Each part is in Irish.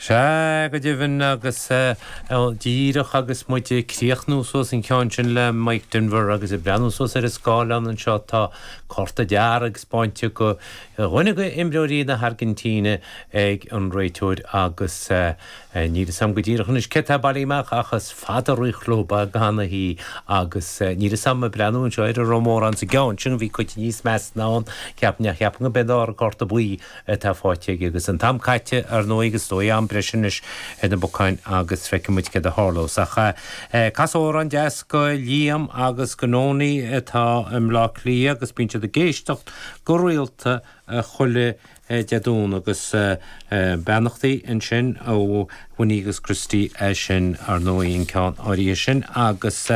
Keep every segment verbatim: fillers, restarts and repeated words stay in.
Se go dtíhann agus díireach agus muide críochnúsós in ceantin le Mike Denver agus i breanúsós ar is gálan an seo tá corta dear agus bainte go rinne go imbreoí na Argentíne ag an réitúir agus ní sam go díireach is cetá bailíach achas fadaríchlóba gana hí agus ní sam a breanún seo ar a romór an sa geann sin bhí chuit níos meas ná ceapne cheapan go bedá corta buí tá fáite agus an tam caite ar nó agus dói am breisinis in na bocáin agus feicimiid ce a hálós. Acha cas ó an deas go líam agus gnónaí atá im lá lí agus bíonte a géistecht go rialta chuile deadún agus benachtaí in sin ó Hunígus Christí sin ar nóí ceann áirí sin agus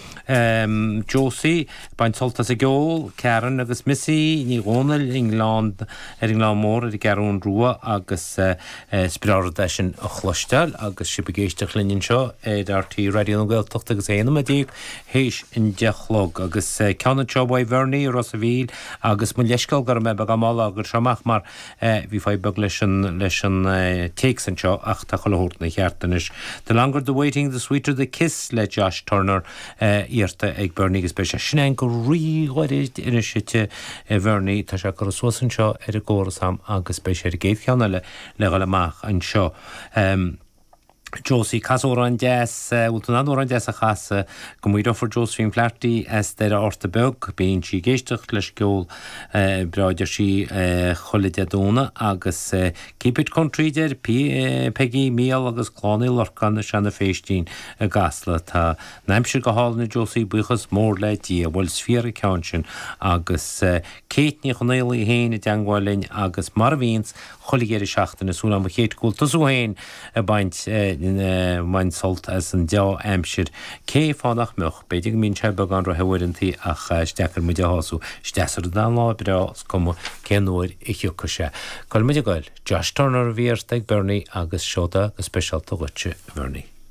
Um, Josie, bain soltas a gól, Karen agus Missy, ní gónal England, er England mór, er garún rúa agus uh, uh, spirardasin a chlostal, agus si begéisteach linnin seo, ed R T Radio an Gaeltacht agus einam a díg, héis in dechlog, agus uh, ceanna seo bhai Verni, Rosavíl, agus mun leiscal gar me bag amal agus siamach, mar uh, vi fai bag leis an leis an uh, takes an seo, ach ta cholahort na cheartanis. The longer the waiting, the sweeter the kiss, le Josh Turner, uh, íirta ag Bernie agus beise sinén go ríghairid ina siite Bernie tá se go sosan seo ar a góras am agus beise ar a géh cheanna le le amach an seo. Um, Josie casór an deas últan an an deas a chas go muidir for Josephine Flaherty as der orta beg bíon si géisteach leis gól braidir si choledeadóna agus Keep It Country der Peggy Meal agus Cloney Lorcan sena féistín a gasla tá naimsir go hálna Josie buchas mór le dí a bhfuil sfír ceantin agus céitní chonéalaí héin a deangáilin agus mar víns choligéir seachtain na súna am chéit gúil tasú héin a baint main solt as an deo amsir cé fánach much beidir mín se bag an roihairintí ach steachar muide hasú steasar dan lá bras como céanúir i chiúcha se. Coil muide goil, Josh Turner a bhíart ag Bernie agus seoda go speisialta goite Bernie.